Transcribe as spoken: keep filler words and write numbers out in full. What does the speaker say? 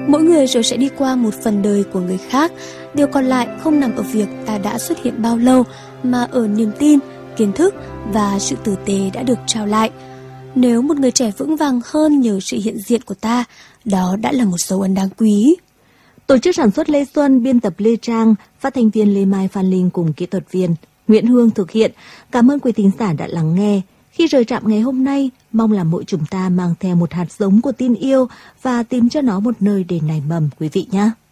Mỗi người rồi sẽ đi qua một phần đời của người khác. Điều còn lại không nằm ở việc ta đã xuất hiện bao lâu, mà ở niềm tin, kiến thức và sự tử tế đã được trao lại. Nếu một người trẻ vững vàng hơn nhờ sự hiện diện của ta, đó đã là một dấu ấn đáng quý. Tổ chức sản xuất Lê Xuân, biên tập Lê Trang, phát thanh viên Lê Mai Phan Linh cùng kỹ thuật viên Nguyễn Hương thực hiện. Cảm ơn quý thính giả đã lắng nghe. Khi rời trạm ngày hôm nay, mong là mỗi chúng ta mang theo một hạt giống của tin yêu và tìm cho nó một nơi để nảy mầm quý vị nhé.